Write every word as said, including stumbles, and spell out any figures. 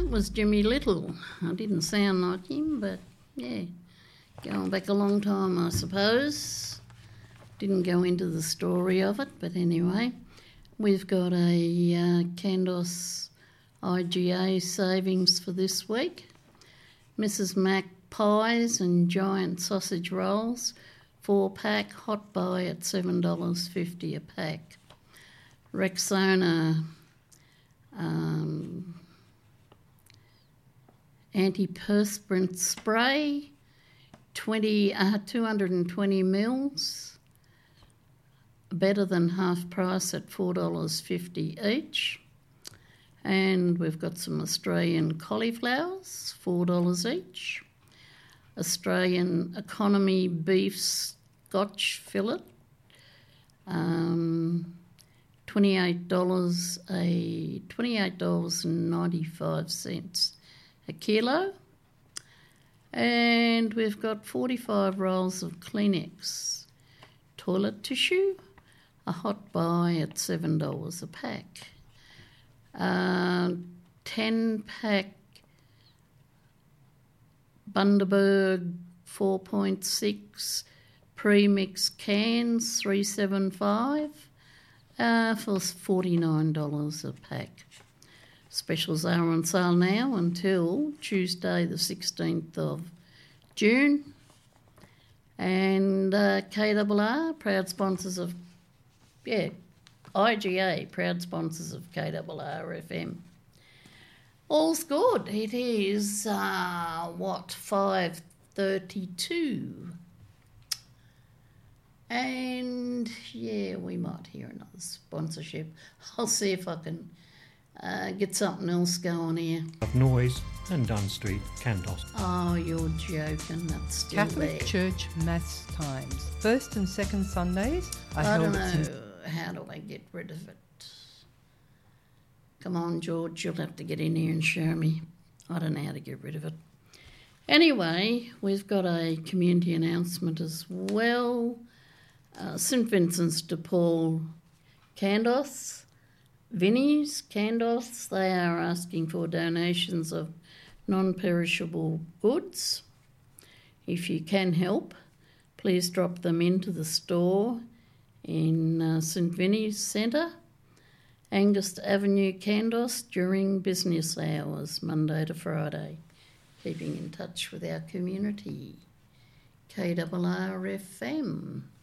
was Jimmy Little. I didn't sound like him, but yeah, going back a long time, I suppose. Didn't go into the story of it, but anyway, we've got a uh, Candos I G A savings for this week. Missus Mac pies and giant sausage rolls, four pack, hot buy at seven dollars fifty a pack. Rexona um, antiperspirant spray, twenty, uh, two hundred twenty mils, better than half price at four dollars fifty each. And we've got some Australian cauliflowers, four dollars each. Australian economy beef Scotch fillet, um, twenty-eight dollars a twenty-eight dollars and ninety-five cents a kilo. And we've got forty-five rolls of Kleenex toilet tissue, a hot buy at seven dollars a pack. Uh, ten pack Bundaberg four point six pre-mix cans, three seventy-five, uh, for forty-nine dollars a pack. Specials are on sale now until Tuesday the sixteenth of June. And uh, K R R, proud sponsors of, yeah, I G A, proud sponsors of K R R F M. All's good. It is, uh, what, five thirty-two. And, yeah, we might hear another sponsorship. I'll see if I can uh, get something else going here. Of Noise and Dunn Street, Candos. Oh, you're joking. That's still Catholic there. Church Mass Times. First and second Sundays. I, I don't held it know. since- How do I get rid of it? Come on, George, you'll have to get in here and show me. I don't know how to get rid of it. Anyway, we've got a community announcement as well. Uh, St Vincent's de Paul Candos, Vinnie's Candos, they are asking for donations of non-perishable goods. If you can help, please drop them into the store in uh, St Vinnie's Centre, Angus Avenue, Candos, during business hours, Monday to Friday. Keeping in touch with our community. K R R F M.